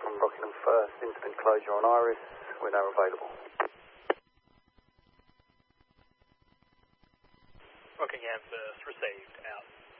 from Rockingham First, instant closure on Iris. We're now available. Rockingham First, received, out.